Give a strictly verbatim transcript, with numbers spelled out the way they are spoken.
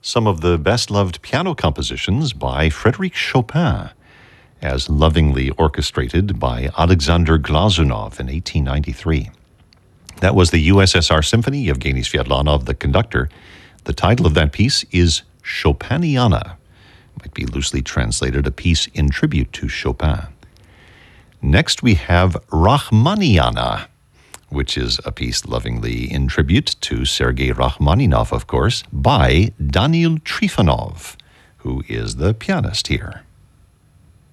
some of the best-loved piano compositions by Frédéric Chopin, as lovingly orchestrated by Alexander Glazunov in eighteen ninety-three. That was the U S S R Symphony, Evgeny Sviatlanov, the conductor. The title of that piece is Chopiniana. Might be loosely translated, a piece in tribute to Chopin. Next we have Rachmaniniana, which is a piece lovingly in tribute to Sergei Rachmaninoff, of course, by Daniil Trifonov, who is the pianist here.